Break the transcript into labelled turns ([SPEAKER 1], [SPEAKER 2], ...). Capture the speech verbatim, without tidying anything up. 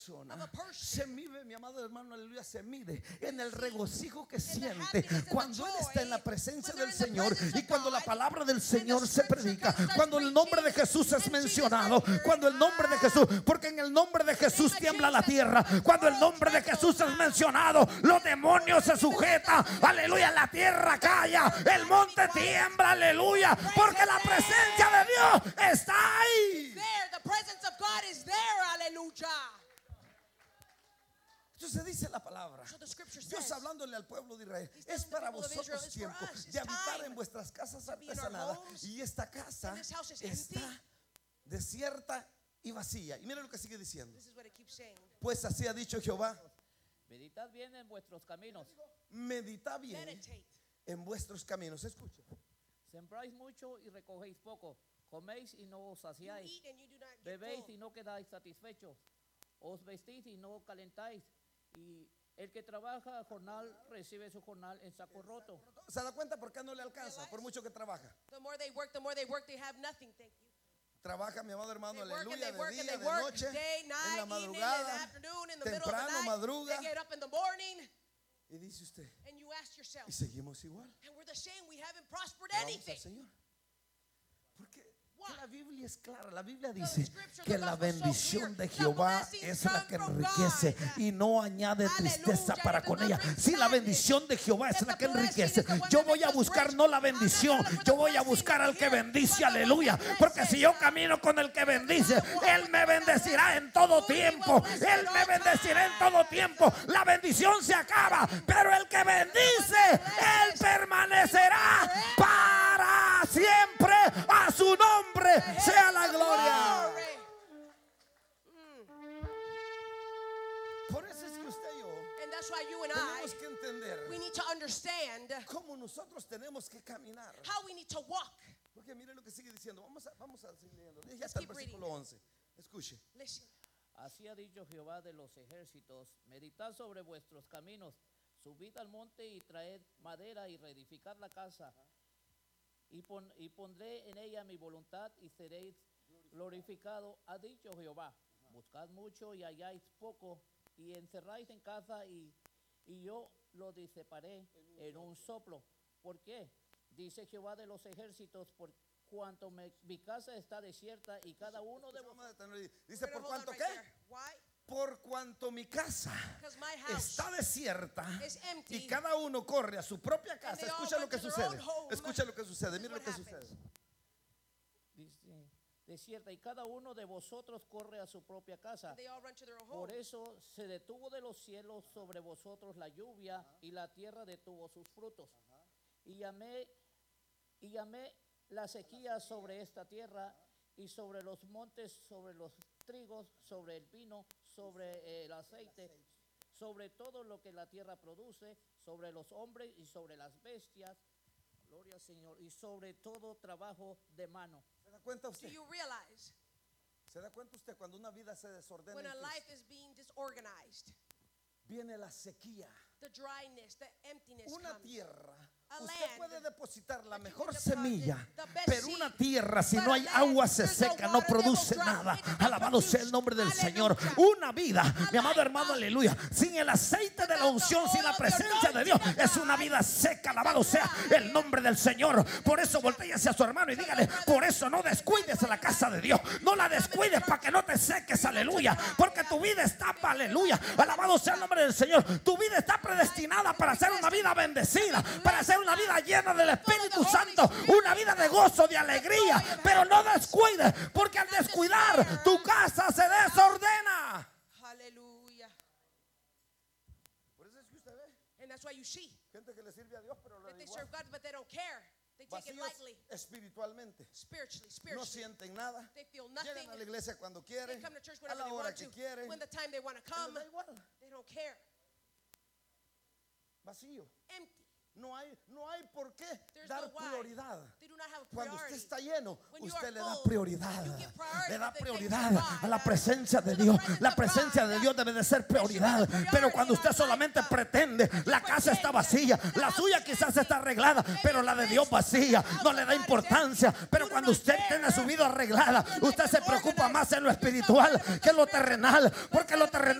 [SPEAKER 1] se mide, mi amado hermano, aleluya, se mide en el regocijo que siente cuando él está en la presencia del Señor y cuando la palabra del Señor se predica, cuando el nombre de Jesús es mencionado, cuando el nombre de Jesús, porque en el nombre de Jesús tiembla la tierra, cuando el nombre de Jesús es mencionado, los demonios se sujetan, aleluya, la tierra calla, el monte tiembla, aleluya, porque la presencia de Dios está ahí. Entonces dice la palabra, Dios hablándole al pueblo de Israel, es para vosotros tiempo de habitar en vuestras casas artesanadas, y esta casa está desierta y vacía. Y mira lo que sigue diciendo, pues así ha dicho Jehová,
[SPEAKER 2] meditad bien en vuestros caminos,
[SPEAKER 1] meditad bien en vuestros caminos. Escucha,
[SPEAKER 2] sembráis mucho y recogéis poco, coméis y no os saciáis, bebéis y no quedáis satisfechos, os vestís y no calentáis, y el que trabaja jornal recibe su jornal en saco roto.
[SPEAKER 1] ¿Se da cuenta por qué no le alcanza? Por mucho que trabaja. Trabaja, mi amado hermano, aleluya, de día, de noche, en la madrugada, temprano, madruga. Y dice usted, y seguimos igual. Vamos al Señor. Porque la Biblia es clara. La Biblia dice que la bendición de Jehová es la que enriquece y no añade tristeza para con ella. Si la bendición de Jehová es la que enriquece, yo voy a buscar no la bendición, yo voy a buscar al que bendice, aleluya. Porque si yo camino con el que bendice, Él me bendecirá en todo tiempo. Él me bendecirá en todo tiempo. La bendición se acaba, pero el que bendice, Él permanecerá para siempre. A su nombre sea la gloria. Por eso es que usted y yo tenemos que entender cómo nosotros tenemos que caminar. Porque mire lo que sigue diciendo. Vamos a, vamos a seguir leyendo. Ya está el versículo once. Escuche.
[SPEAKER 2] Así ha dicho Jehová de los ejércitos, meditad sobre vuestros caminos, subid al monte y traed madera y reedificad la casa. Y, pon, y pondré en ella mi voluntad y seréis glorificado, ha dicho Jehová. Buscad mucho y halláis poco, y encerráis en casa y, y yo lo diseparé en un soplo. ¿Por qué? Dice Jehová de los ejércitos, por cuanto me, mi casa está desierta y cada uno de vosotros.
[SPEAKER 1] Dice, ¿por cuánto qué? Por cuanto mi casa está desierta y cada uno corre a su propia casa. Escucha lo que sucede. Escucha lo que sucede. Mira lo que sucede.
[SPEAKER 2] Dice, desierta y cada uno de vosotros corre a su propia casa. Por eso se detuvo de los cielos sobre vosotros la lluvia y la tierra detuvo sus frutos. Y llamé, y llamé la sequía sobre esta tierra y sobre los montes, sobre los trigos, sobre el vino, sobre el aceite, sobre todo lo que la tierra produce, sobre los hombres y sobre las bestias, gloria al Señor, y sobre todo trabajo de mano.
[SPEAKER 1] ¿Se da cuenta usted? ¿Se da cuenta usted cuando una vida se desordena?
[SPEAKER 3] When a life is being disorganized,
[SPEAKER 1] viene la sequía.
[SPEAKER 3] The dryness, the emptiness
[SPEAKER 1] una
[SPEAKER 3] comes.
[SPEAKER 1] Tierra,
[SPEAKER 3] A
[SPEAKER 1] usted
[SPEAKER 3] land
[SPEAKER 1] puede depositar la
[SPEAKER 3] that you
[SPEAKER 1] mejor
[SPEAKER 3] can deposit
[SPEAKER 1] semilla,
[SPEAKER 3] the best
[SPEAKER 1] pero
[SPEAKER 3] seed.
[SPEAKER 1] una tierra si
[SPEAKER 3] But
[SPEAKER 1] no
[SPEAKER 3] a
[SPEAKER 1] hay
[SPEAKER 3] land,
[SPEAKER 1] agua se
[SPEAKER 3] there's no
[SPEAKER 1] seca, no
[SPEAKER 3] water, they will
[SPEAKER 1] produce
[SPEAKER 3] dry.
[SPEAKER 1] nada.
[SPEAKER 3] It doesn't
[SPEAKER 1] Alabado sea el
[SPEAKER 3] produce.
[SPEAKER 1] nombre del Señor.
[SPEAKER 3] Hallelujah.
[SPEAKER 1] Una vida, mi amado
[SPEAKER 3] life,
[SPEAKER 1] hermano,
[SPEAKER 3] uh,
[SPEAKER 1] aleluya, sin el aceite de la
[SPEAKER 3] without
[SPEAKER 1] unción,
[SPEAKER 3] the
[SPEAKER 1] sin la
[SPEAKER 3] oil of the
[SPEAKER 1] presencia de Dios,
[SPEAKER 3] anointing of
[SPEAKER 1] es una
[SPEAKER 3] God,
[SPEAKER 1] vida seca.
[SPEAKER 3] it's
[SPEAKER 1] Alabado sea
[SPEAKER 3] dry.
[SPEAKER 1] el nombre del Señor. Por eso voltea hacia su hermano y dígale, por eso no descuides la casa de Dios, no la descuides para que no te seques, aleluya, porque tu vida está, aleluya, alabado sea el nombre del Señor. Tu vida está predestinada para ser una vida bendecida, para ser una vida llena del Espíritu Santo, una vida de gozo, de alegría, pero no descuides, porque al descuidar tu casa se desordena.
[SPEAKER 3] Hallelujah.
[SPEAKER 1] Por eso es que usted ve
[SPEAKER 3] And that's why you see
[SPEAKER 1] gente que le sirve a Dios, pero lo
[SPEAKER 3] that
[SPEAKER 1] da
[SPEAKER 3] they
[SPEAKER 1] igual.
[SPEAKER 3] serve God, but they don't care. They take it
[SPEAKER 1] Vacíos
[SPEAKER 3] lightly.
[SPEAKER 1] espiritualmente,
[SPEAKER 3] Spiritually,
[SPEAKER 1] no
[SPEAKER 3] spiritually.
[SPEAKER 1] sienten nada,
[SPEAKER 3] They feel nothing.
[SPEAKER 1] llegan a la iglesia cuando
[SPEAKER 3] They
[SPEAKER 1] quieren,
[SPEAKER 3] come to church
[SPEAKER 1] a
[SPEAKER 3] whenever
[SPEAKER 1] la
[SPEAKER 3] they
[SPEAKER 1] hora
[SPEAKER 3] want
[SPEAKER 1] que
[SPEAKER 3] to.
[SPEAKER 1] quieren,
[SPEAKER 3] When the time they want to
[SPEAKER 1] les
[SPEAKER 3] come,
[SPEAKER 1] da igual.
[SPEAKER 3] they don't care.
[SPEAKER 1] Vacío.
[SPEAKER 3] Empty.
[SPEAKER 1] No hay, no hay por qué dar prioridad. Cuando usted está lleno, usted le da prioridad. Le da prioridad a la presencia de Dios. La presencia de Dios debe de ser prioridad. Pero cuando usted solamente pretende, la casa está vacía, la suya quizás está arreglada, pero la de Dios vacía, no le da importancia. Pero cuando usted tiene su vida arreglada, usted se preocupa más en lo espiritual que en lo terrenal, porque lo terrenal